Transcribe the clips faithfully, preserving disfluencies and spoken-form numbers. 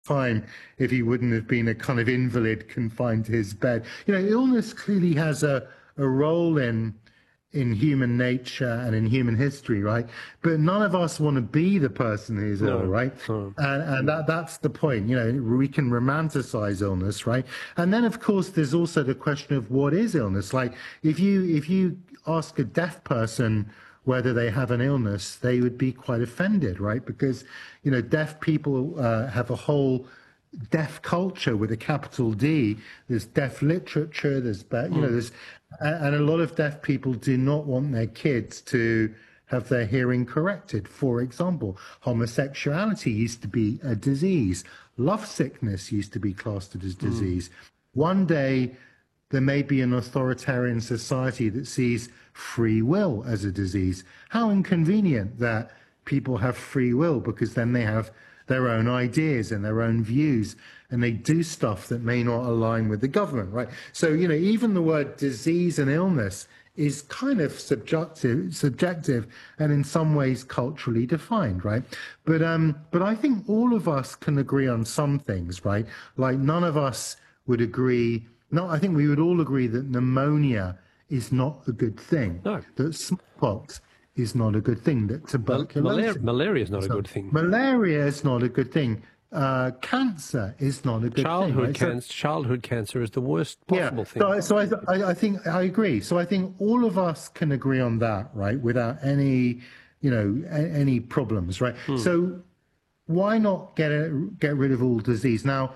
time if he wouldn't have been a kind of invalid confined to his bed. You know, illness clearly has a, a role in in human nature and in human history, right? But none of us want to be the person who's No, ill, right? no. And, and that, that's the point. You know, we can romanticize illness, right? And then, of course, there's also the question of what is illness. Like, if you if you ask a deaf person whether they have an illness, they would be quite offended, right? Because, you know, deaf people uh, have a whole deaf culture with a capital D. There's deaf literature. There's, you know, there's, and a lot of deaf people do not want their kids to have their hearing corrected. For example, homosexuality used to be a disease. Love sickness used to be classed as disease. Mm. One day, there may be an authoritarian society that sees free will as a disease. How inconvenient that people have free will, because then they have their own ideas and their own views, and they do stuff that may not align with the government, right? So, you know, even the word disease and illness is kind of subjective, subjective, and in some ways culturally defined, right? But um, but I think all of us can agree on some things, right? Like none of us would agree. No, I think we would all agree that pneumonia is not a good thing. No. That smallpox is not a good thing. That tuberculosis, Malaria, malaria is not a good thing. Malaria is not a good thing. Uh, cancer is not a good childhood thing. Right? Cancer, so, childhood cancer is the worst possible yeah, thing. So, so I, I, I think I agree. So I think all of us can agree on that, right? Without any, you know, a, any problems, right? Hmm. So why not get a, get rid of all disease? Now,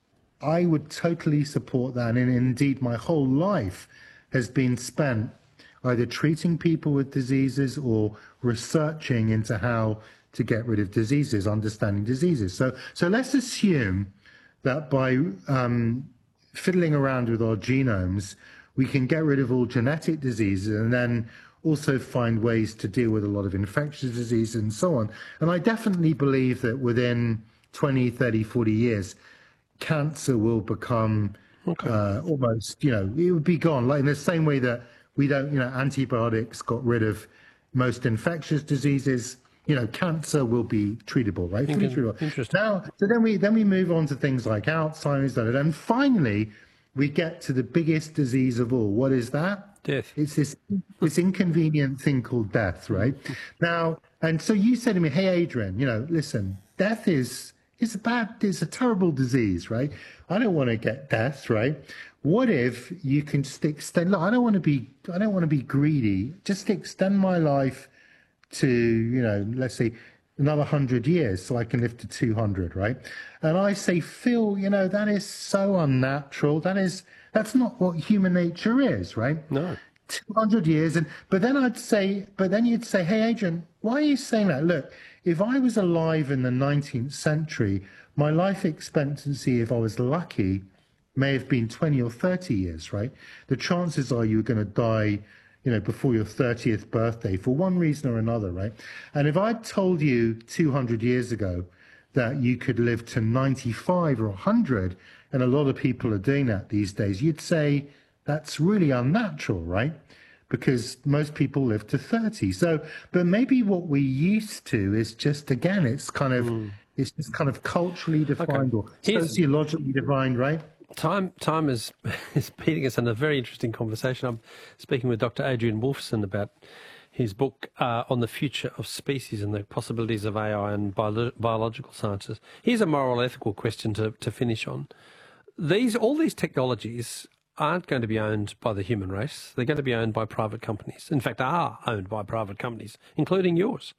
I would totally support that, and indeed, my whole life has been spent either treating people with diseases or researching into how to get rid of diseases, understanding diseases. So, so let's assume that by um, fiddling around with our genomes, we can get rid of all genetic diseases and then also find ways to deal with a lot of infectious disease and so on. And I definitely believe that within twenty, thirty, forty years, cancer will become okay. uh, almost, you know, it would be gone. Like in the same way that we don't, you know, antibiotics got rid of most infectious diseases. You know, cancer will be treatable, right? Fully treatable. Interesting. Now, so then we then we move on to things like Alzheimer's, and finally, we get to the biggest disease of all. What is that? Death. It's this this inconvenient thing called death, right? Now, and so you said to me, "Hey, Adrian, you know, listen, death is is a bad, it's a terrible disease, right? I don't want to get death, right? What if you can just extend? Look, I don't want to be, I don't want to be greedy. Just extend my life to, you know, let's say another hundred years so I can live to two hundred, right? And I say, Phil, you know, that is so unnatural. That is, that's not what human nature is, right? No. two hundred years. And, but then I'd say, but then you'd say, hey, Adrian, why are you saying that? Look, if I was alive in the nineteenth century, my life expectancy, if I was lucky, may have been twenty or thirty years, right? The chances are you're going to die, you know, before your thirtieth birthday for one reason or another, right? And if I told you two hundred years ago that you could live to ninety-five or one hundred, and a lot of people are doing that these days, you'd say that's really unnatural, right? Because most people live to thirty. So, but maybe what we used to is just, again, it's kind of, mm. it's just kind of culturally defined okay. or Here's, sociologically defined, right? Time time is, is beating us in a very interesting conversation. I'm speaking with Doctor Adrian Wolfson about his book uh, on the future of species and the possibilities of A I and bio biological sciences. Here's a moral ethical question to, to finish on. These all these technologies aren't going to be owned by the human race. They're going to be owned by private companies. In fact, are owned by private companies, including yours.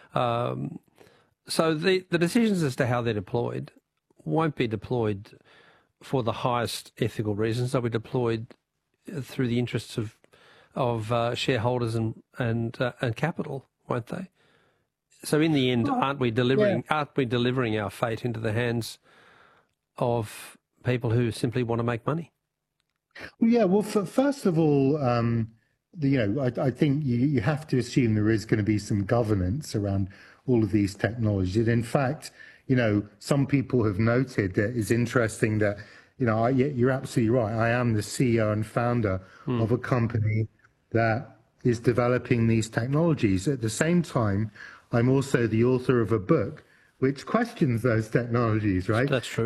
Um, so the, the decisions as to how they're deployed won't be deployed for the highest ethical reasons. They'll be deployed through the interests of of uh, shareholders and and uh, and capital, won't they? So in the end, aren't we delivering yeah. aren't we delivering our fate into the hands of people who simply want to make money? Well, yeah. Well, for, first of all, um, the, you know, I, I think you, you have to assume there is going to be some governance around all of these technologies. And in fact, you know, some people have noted that it's interesting that, you know, I, you're absolutely right. I am the C E O and founder hmm. of a company that is developing these technologies. At the same time, I'm also the author of a book which questions those technologies, right? That's true.